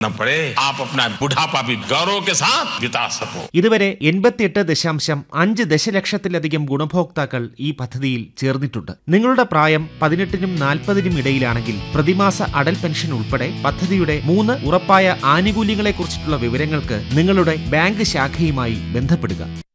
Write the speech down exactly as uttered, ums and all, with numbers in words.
न पड़े, आप अपना बुढ़ापा भी गौरव के साथ बिता सको. ഇതുവരെ എൺപത്തിയെട്ട് ദശാംശം അഞ്ച് ദശലക്ഷത്തിലധികം ഗുണഭോക്താക്കൾ ഈ പദ്ധതിയിൽ ചേർന്നിട്ടുണ്ട്. നിങ്ങളുടെ പ്രായം പതിനെട്ടിനും നാൽപ്പതിനും ഇടയിലാണെങ്കിൽ പ്രതിമാസ അടൽ പെൻഷൻ ഉൾപ്പെടെ പദ്ധതിയുടെ മൂന്ന് ഉറപ്പായ ആനുകൂല്യങ്ങളെക്കുറിച്ചിട്ടുള്ള വിവരങ്ങൾക്ക് നിങ്ങളുടെ ബാങ്ക് ശാഖയുമായി ബന്ധപ്പെടുക.